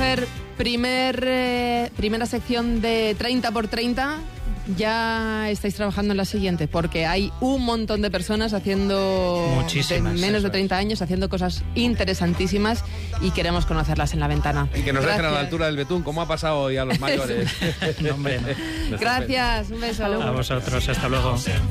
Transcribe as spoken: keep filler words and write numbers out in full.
hacer primer, eh, primera sección de treinta por treinta. Ya estáis trabajando en la siguiente, porque hay un montón de personas haciendo Muchísimas, de menos de treinta es. años, haciendo cosas interesantísimas y queremos conocerlas en La Ventana. Y que nos Gracias. dejen a la altura del betún, como ha pasado hoy a los mayores. No, hombre, no. Gracias, un beso. A vosotros, hasta luego.